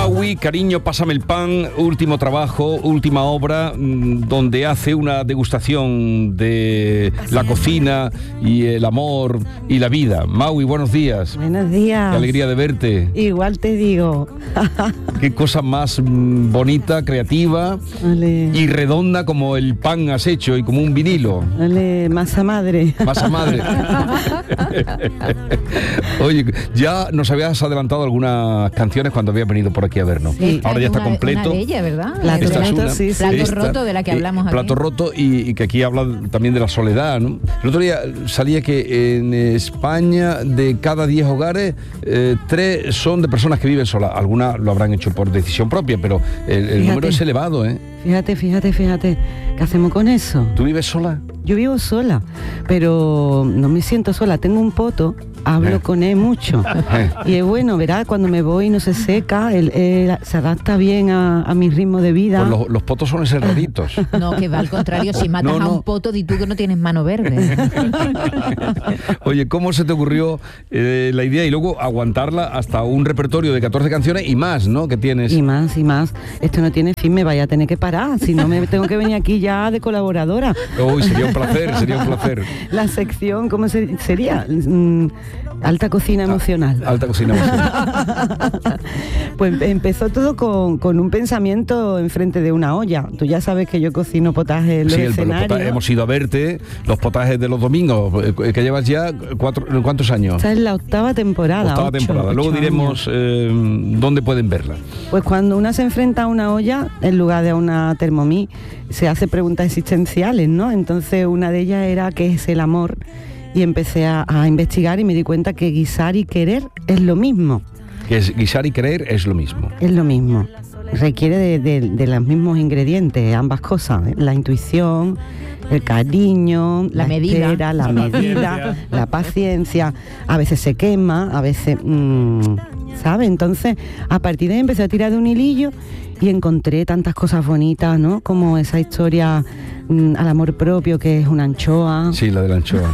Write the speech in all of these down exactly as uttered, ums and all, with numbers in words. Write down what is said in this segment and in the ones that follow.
Maui, Cariño, pásame el pan, último trabajo, última obra, mmm, donde hace una degustación de la cocina y el amor y la vida. Maui, buenos días. Buenos días. Qué alegría de verte. Igual te digo. Qué cosa más mmm, bonita, creativa Vale. y redonda como el pan has hecho y como un vinilo. Vale, masa madre. Masa madre. Oye, ya nos habías adelantado algunas canciones cuando habías venido por aquí a vernos. Sí, ahora ya está una, completo. Una de ellas, ¿verdad? Plato Esta es roto, una. sí, sí. Plato Esta, roto de la que eh, hablamos aquí. Plato roto y, y que aquí habla también de la soledad, ¿no? El otro día salía que en España de cada diez hogares, eh, tres son de personas que viven solas. Algunas lo habrán hecho por decisión propia, pero el, el número es elevado, ¿eh? Fíjate, fíjate, fíjate. ¿Qué hacemos con eso? ¿Tú vives sola? Yo vivo sola, pero no me siento sola. Tengo un poto, hablo Eh. con él mucho. Eh. Y es bueno, verás, cuando me voy no se seca, él, él se adapta bien a, a mi ritmo de vida. Pues los, los potos son encerraditos. No, que va al contrario, si matas No, no. a un poto, di tú que no tienes mano verde. Oye, ¿cómo se te ocurrió eh, la idea y luego aguantarla hasta un repertorio de catorce canciones y más, ¿no? Que tienes. Y más, y más. Esto no tiene fin, me vaya a tener que parar. Si no, me tengo que venir aquí ya de colaboradora. Uy, sería un placer, sería un placer. La sección, ¿cómo se- sería? Mm, alta cocina emocional. Alta cocina emocional. Pues empezó todo con, con un pensamiento enfrente de una olla. Tú ya sabes que yo cocino potaje en los Sí, el, los escenarios. potajes, hemos ido a verte, los potajes de los domingos, eh, que llevas ya cuatro, ¿cuántos años? Esta es la octava temporada. Octava ocho, temporada. Luego ocho diremos años. eh, dónde pueden verla. Pues cuando una se enfrenta a una olla, en lugar de a una Thermomix, se hace preguntas existenciales, ¿no? Entonces una de ellas era ¿qué es el amor? Y empecé a, a investigar y me di cuenta que guisar y querer es lo mismo. Que es, guisar y creer es lo mismo. Es lo mismo. Requiere de, de- de los mismos ingredientes, ambas cosas, ¿eh? La intuición, el cariño, La la, medida. espera, la, La medida, paciencia. la paciencia. A veces se quema, a veces, mm, ¿sabe? Entonces, a partir de ahí empecé a tirar de un hilillo y encontré tantas cosas bonitas, ¿no? Como esa historia mm, al amor propio, que es una anchoa. Sí, la de la anchoa.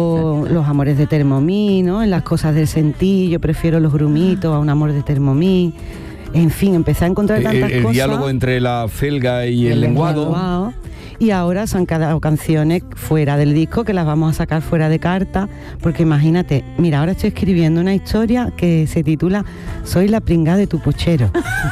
O los amores de Thermomix, ¿no? En las cosas del sentir, yo prefiero los grumitos a un amor de Thermomix. En fin, empecé a encontrar El, tantas el cosas. diálogo entre la felga y el, lenguado. lenguado. Y ahora se han quedado canciones fuera del disco que las vamos a sacar fuera de carta, porque imagínate, mira, ahora estoy escribiendo una historia que se titula Soy la pringada de tu puchero.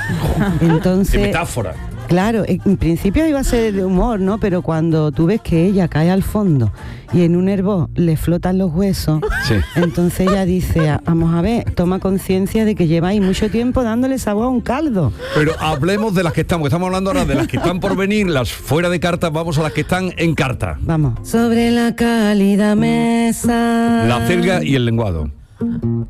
De Entonces, metáfora. claro, en principio iba a ser de humor, ¿no? Pero cuando tú ves que ella cae al fondo y en un hervor le flotan los huesos, Sí. entonces ella dice, "Ah, vamos a ver, toma conciencia de que lleváis mucho tiempo dándole sabor a un caldo". Pero hablemos de las que estamos, que estamos hablando ahora de las que están por venir, las fuera de carta, vamos a las que están en carta. Vamos. Sobre la cálida mesa. La celga y el lenguado.